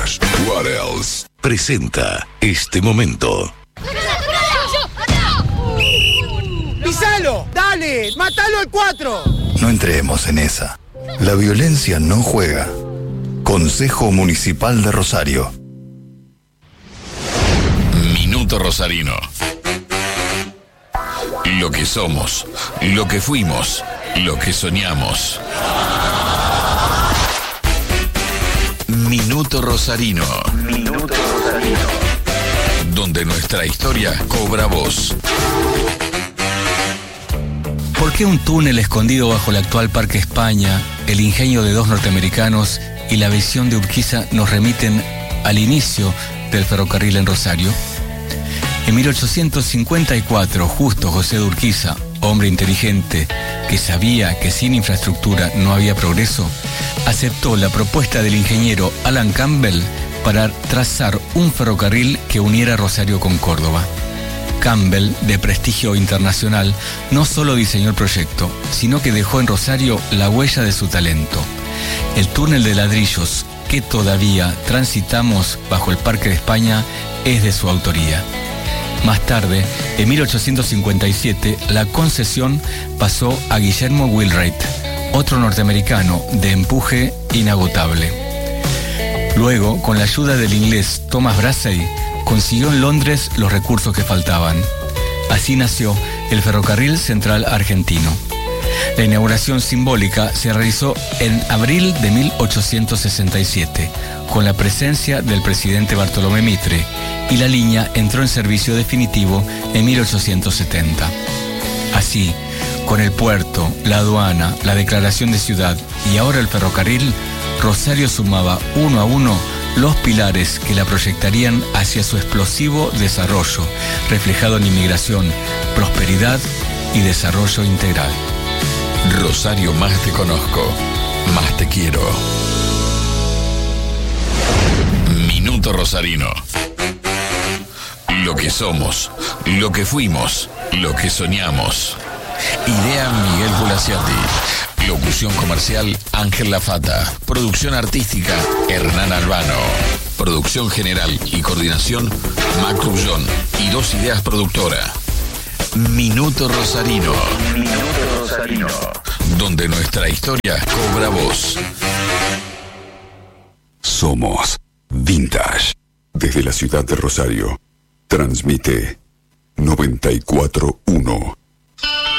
Vintage. What else? Presenta este momento. ¡Pisalo! ¡Dale! ¡Mátalo al 4! No entremos en esa. La violencia no juega. Consejo Municipal de Rosario. Minuto Rosarino. Lo que somos, lo que fuimos, lo que soñamos. Minuto Rosarino. Minuto Rosarino. Donde nuestra historia cobra voz. ¿Por qué un túnel escondido bajo el actual Parque España, el ingenio de dos norteamericanos y la visión de Urquiza nos remiten al inicio del ferrocarril en Rosario? En 1854, Justo José de Urquiza, hombre inteligente que sabía que sin infraestructura no había progreso, aceptó la propuesta del ingeniero Alan Campbell para trazar un ferrocarril que uniera Rosario con Córdoba. Campbell, de prestigio internacional, no solo diseñó el proyecto, sino que dejó en Rosario la huella de su talento. El túnel de ladrillos que todavía transitamos bajo el Parque de España es de su autoría. Más tarde, en 1857, la concesión pasó a Guillermo Wheelwright, otro norteamericano de empuje inagotable. Luego, con la ayuda del inglés Thomas Brassey, consiguió en Londres los recursos que faltaban. Así nació el Ferrocarril Central Argentino. La inauguración simbólica se realizó en abril de 1867, con la presencia del presidente Bartolomé Mitre, y la línea entró en servicio definitivo en 1870. Así, con el puerto, la aduana, la declaración de ciudad y ahora el ferrocarril, Rosario sumaba uno a uno los pilares que la proyectarían hacia su explosivo desarrollo, reflejado en inmigración, prosperidad y desarrollo integral. Rosario, más te conozco, más te quiero. Minuto Rosarino. Lo que somos, lo que fuimos, lo que soñamos. Idea Miguel Gulasiati. Locución comercial Ángel Lafata. Producción artística Hernán Albano. Producción general y coordinación Mac Rullón y Dos Ideas Productora. Minuto Rosarino. Minuto Rosarino. Donde nuestra historia cobra voz. Somos Vintage. Desde la ciudad de Rosario. Transmite 94.1.